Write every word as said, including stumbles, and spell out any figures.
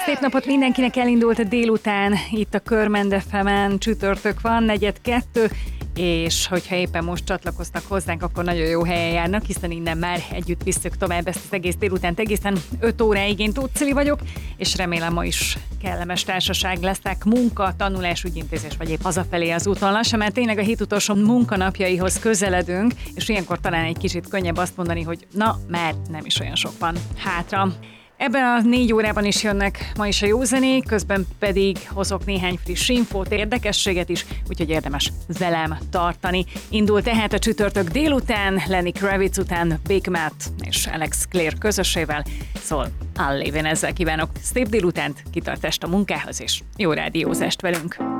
Szép napot mindenkinek, elindult a délután, itt a Körmend ef emen, csütörtök van, negyed kettő, és hogyha éppen most csatlakoztak hozzánk, akkor nagyon jó helyen járnak, hiszen innen már együtt visszük tovább ezt az egész délutánt, egészen öt óráig. Én Tóth Cili vagyok, és remélem ma is kellemes társaság lesznek, munka, tanulás, ügyintézés, vagy épp hazafelé az úton lassan, mert tényleg a hét utolsó munkanapjaihoz közeledünk, és ilyenkor talán egy kicsit könnyebb azt mondani, hogy na, már nem is olyan sok van hátra. Ebben a négy órában is jönnek ma is a jó zenék, közben pedig hozok néhány friss infót, érdekességet is, úgyhogy érdemes velem tartani. Indul tehát a csütörtök délután, Lenny Kravitz után Big Matt és Alex Clare közösével, szóval I'll Live-en ezzel kívánok szép délutánt, kitartást a munkához és jó rádiózást velünk!